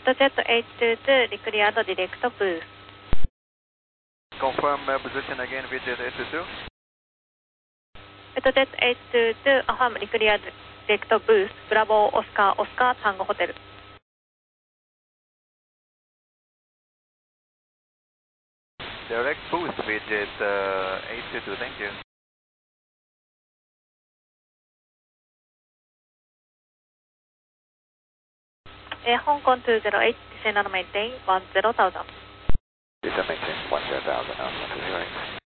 Z822 declared direct boost. Confirm position again with Z822. Z822 affirm declared direct boost. Bravo Oscar Oscar Tango Hotel. Direct boost with Z822, thank you. Hong Kong 208, descend and maintain 10,000. Descend maintain 10,000,